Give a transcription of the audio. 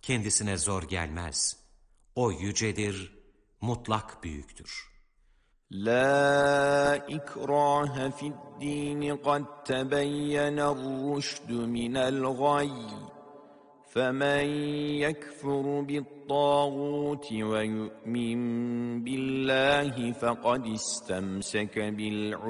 kendisine zor gelmez. O yücedir, mutlak büyüktür. لا إكراه في الدين قد تبين الرشد من الغي فمن يكفر بالطاغوت ويؤمن بالله فقد استمسك بالعروة